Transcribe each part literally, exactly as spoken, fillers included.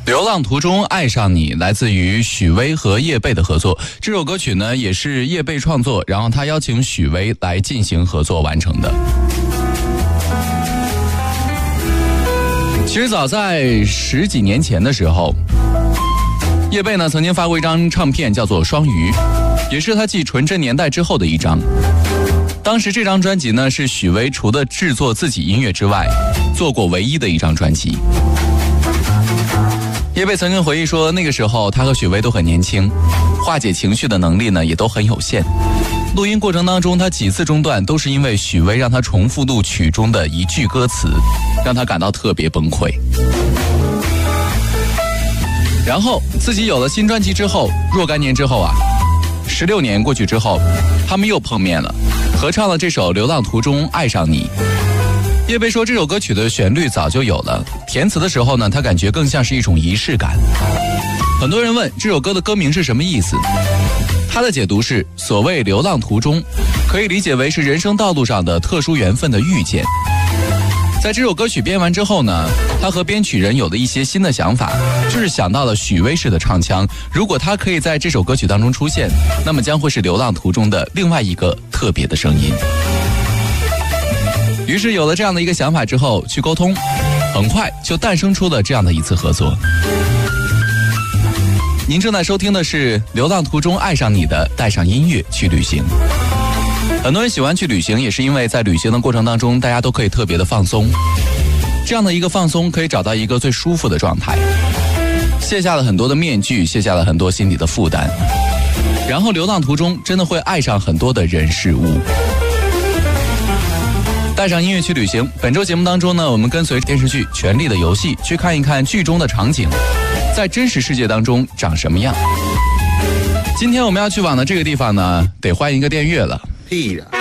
流浪途中爱上你来自于许巍和叶蓓的合作，这首歌曲呢也是叶蓓创作，然后他邀请许巍来进行合作完成的。其实早在十几年前的时候，叶蓓呢曾经发过一张唱片叫做《双鱼》，也是他继《纯真年代》之后的一张。当时这张专辑呢是许巍除了制作自己音乐之外做过唯一的一张专辑。叶蓓曾经回忆说，那个时候他和许巍都很年轻，化解情绪的能力呢也都很有限。录音过程当中，他几次中断都是因为许巍让他重复录曲中的一句歌词，让他感到特别崩溃。然后自己有了新专辑之后，若干年之后啊，十六年过去之后，他们又碰面了，合唱了这首《流浪途中爱上你》。叶蓓说，这首歌曲的旋律早就有了，填词的时候呢，他感觉更像是一种仪式感。很多人问这首歌的歌名是什么意思，他的解读是，所谓流浪途中，可以理解为是人生道路上的特殊缘分的遇见。在这首歌曲编完之后呢，他和编曲人有了一些新的想法，就是想到了许巍式的唱腔，如果他可以在这首歌曲当中出现，那么将会是流浪途中的另外一个特别的声音。于是有了这样的一个想法之后去沟通，很快就诞生出了这样的一次合作。您正在收听的是《流浪途中爱上你》的带上音乐去旅行。很多人喜欢去旅行，也是因为在旅行的过程当中，大家都可以特别的放松。这样的一个放松，可以找到一个最舒服的状态，卸下了很多的面具，卸下了很多心理的负担，然后流浪途中真的会爱上很多的人事物。带上音乐去旅行，本周节目当中呢，我们跟随电视剧《权力的游戏》去看一看剧中的场景在真实世界当中长什么样。今天我们要去往的这个地方呢，得换一个电乐了。 屁的，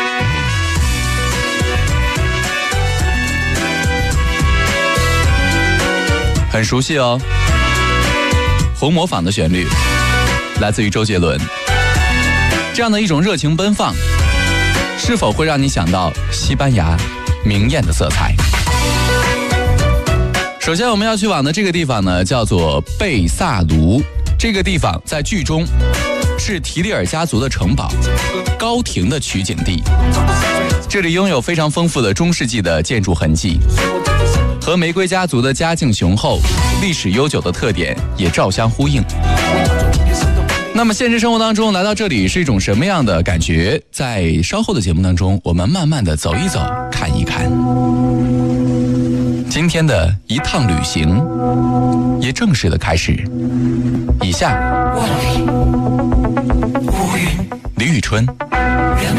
很熟悉哦，红模仿的旋律来自于周杰伦。这样的一种热情奔放，是否会让你想到西班牙明艳的色彩？首先我们要去往的这个地方呢，叫做贝萨卢。这个地方在剧中是提里尔家族的城堡高庭的取景地，这里拥有非常丰富的中世纪的建筑痕迹，和玫瑰家族的家境雄厚、历史悠久的特点也照相呼应。那么现实生活当中来到这里是一种什么样的感觉？在稍后的节目当中，我们慢慢的走一走，看一看。今天的一趟旅行也正式的开始。以下李宇春